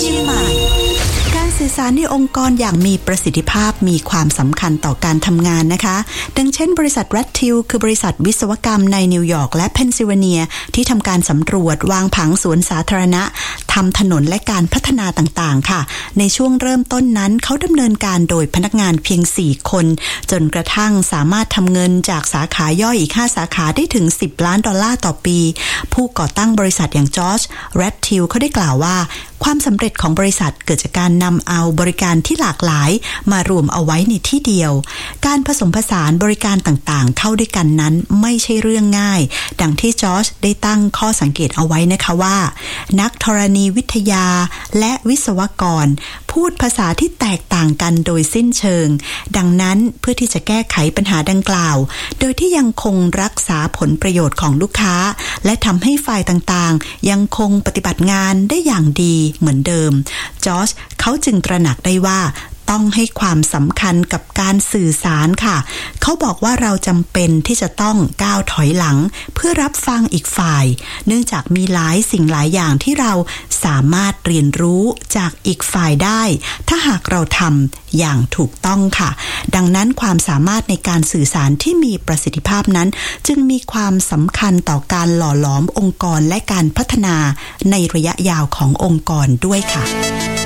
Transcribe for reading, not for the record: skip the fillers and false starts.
เชียงใหม่การสื่อสารในองค์กรอย่างมีประสิทธิภาพมีความสำคัญต่อการทำงานนะคะดังเช่นบริษัท Red Hill คือบริษัทวิศวกรรมในนิวยอร์กและเพนซิลเวเนียที่ทำการสำรวจวางผังสวนสาธารณะทำถนนและการพัฒนาต่างๆค่ะในช่วงเริ่มต้นนั้นเขาดำเนินการโดยพนักงานเพียง4คนจนกระทั่งสามารถทำเงินจากสาขาย่อยอีก5สาขาได้ถึง$10 ล้านต่อปีผู้ก่อตั้งบริษัทอย่างจอร์จ Red Hill เขาได้กล่าวว่าความสำเร็จของบริษัทเกิดจากการนำเอาบริการที่หลากหลายมารวมเอาไว้ในที่เดียวการผสมผสานบริการต่างๆเข้าด้วยกันนั้นไม่ใช่เรื่องง่ายดังที่จอร์จได้ตั้งข้อสังเกตเอาไว้นะคะว่านักธรณีวิทยาและวิศวกรพูดภาษาที่แตกต่างกันโดยสิ้นเชิงดังนั้นเพื่อที่จะแก้ไขปัญหาดังกล่าวโดยที่ยังคงรักษาผลประโยชน์ของลูกค้าและทำให้ฝ่ายต่างๆยังคงปฏิบัติงานได้อย่างดีเหมือนเดิมจอร์จเขาจึงตระหนักได้ว่าต้องให้ความสำคัญกับการสื่อสารค่ะเขาบอกว่าเราจำเป็นที่จะต้องก้าวถอยหลังเพื่อรับฟังอีกฝ่ายเนื่องจากมีหลายสิ่งหลายอย่างที่เราสามารถเรียนรู้จากอีกฝ่ายได้ถ้าหากเราทำอย่างถูกต้องค่ะดังนั้นความสามารถในการสื่อสารที่มีประสิทธิภาพนั้นจึงมีความสำคัญต่อการหล่อหลอมองค์กรและการพัฒนาในระยะยาวขององค์กรด้วยค่ะ